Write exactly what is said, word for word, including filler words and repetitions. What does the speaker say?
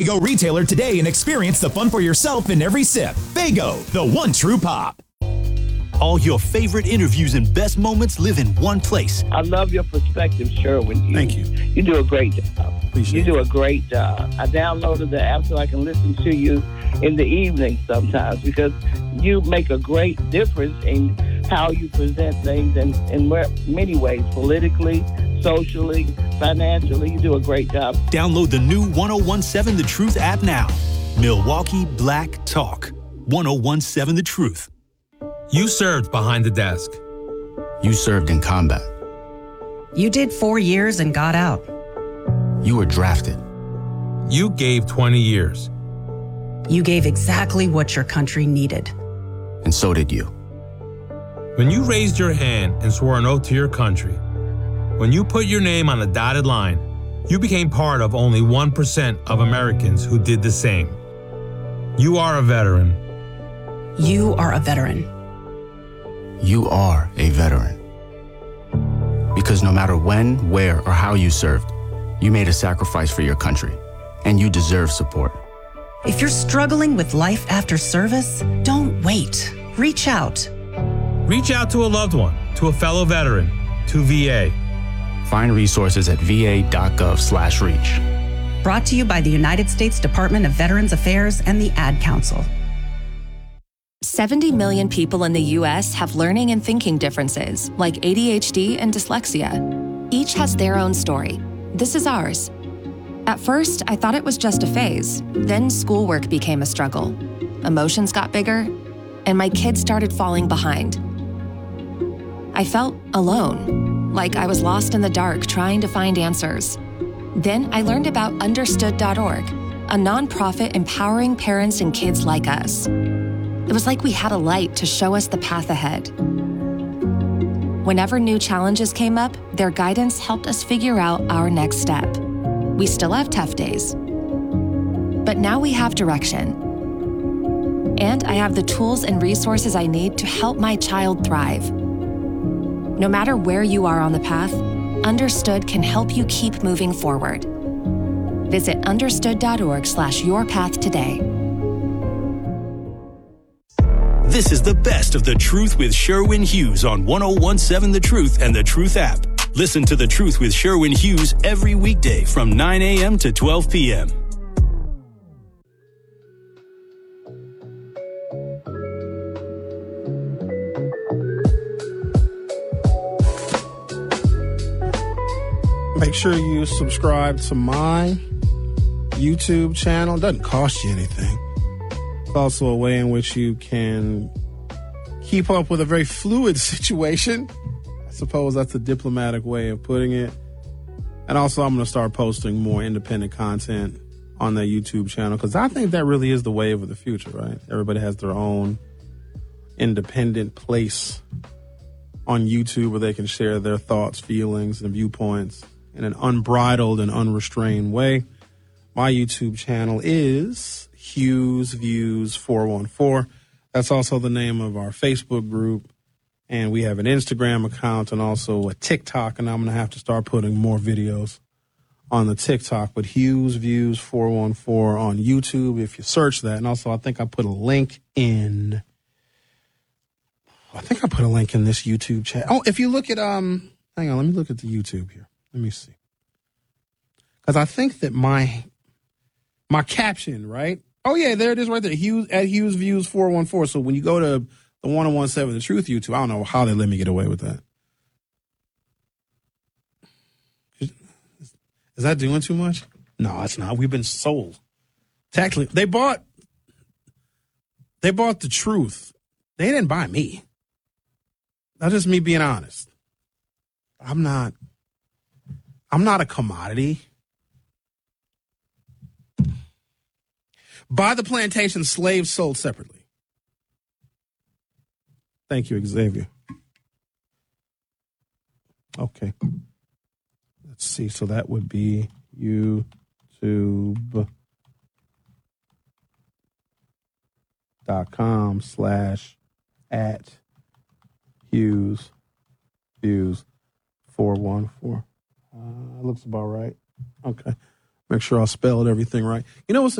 Faygo retailer today and experience the fun for yourself in every sip. Faygo, the one true pop. All your favorite interviews and best moments live in one place. I love your perspective, Sherwin. You, Thank you. You do a great job. Appreciate you do it. a great job. I downloaded the app so I can listen to you in the evening sometimes because you make a great difference in how you present things in, in many ways, politically, socially, financially. You do a great job. Download the new ten seventeen The Truth app now. Milwaukee Black Talk. ten seventeen The Truth. You served behind the desk. You served in combat. You did four years and got out. You were drafted. You gave twenty years. You gave exactly what your country needed. And so did you. When you raised your hand and swore an oath to your country, when you put your name on a dotted line, you became part of only one percent of Americans who did the same. You are a veteran. You are a veteran. You are a veteran. Because no matter when, where, or how you served, you made a sacrifice for your country, and you deserve support. If you're struggling with life after service, don't wait. Reach out. Reach out to a loved one, to a fellow veteran, to V A. Find resources at va.gov slash reach. Brought to you by the United States Department of Veterans Affairs and the Ad Council. seventy million people in the U S have learning and thinking differences, like A D H D and dyslexia. Each has their own story. This is ours. At first, I thought it was just a phase. Then schoolwork became a struggle. Emotions got bigger, and my kids started falling behind. I felt alone, like I was lost in the dark trying to find answers. Then I learned about understood dot org, a nonprofit empowering parents and kids like us. It was like we had a light to show us the path ahead. Whenever new challenges came up, their guidance helped us figure out our next step. We still have tough days, but now we have direction. And I have the tools and resources I need to help my child thrive. No matter where you are on the path, Understood can help you keep moving forward. Visit understood.org slash your path today. This is the best of The Truth with Sherwin Hughes on ten seventeen The Truth and The Truth app. Listen to The Truth with Sherwin Hughes every weekday from nine a.m. to twelve p.m. Make sure you subscribe to my YouTube channel. It doesn't cost you anything. It's also a way in which you can keep up with a very fluid situation. I suppose that's a diplomatic way of putting it. And also, I'm going to start posting more independent content on that YouTube channel because I think that really is the wave of the future, right? Everybody has their own independent place on YouTube where they can share their thoughts, feelings, and viewpoints in an unbridled and unrestrained way. My YouTube channel is Hughes Views four one four. That's also the name of our Facebook group. And we have an Instagram account and also a TikTok. And I'm going to have to start putting more videos on the TikTok. But Hughes Views four one four on YouTube if you search that. And also, I think I put a link in. I think I put a link in this YouTube chat. Oh, if you look at, um, hang on, let me look at the YouTube here. Let me see. Because I think that my, my caption, right? Oh, yeah, there it is right there. Hughes, at Hughes Views four one four. So when you go to the ten seventeen The Truth YouTube, I don't know how they let me get away with that. Is that doing too much? No, it's not. We've been sold. Technically, they bought, they bought The Truth. They didn't buy me. That's just me being honest. I'm not, I'm not a commodity. By the plantation, slaves sold separately. Thank you, Xavier. Okay. Let's see. So that would be YouTube dot com slash at Hughes Views four one four. Uh, looks about right. Okay. Make sure I spelled everything right. You know what's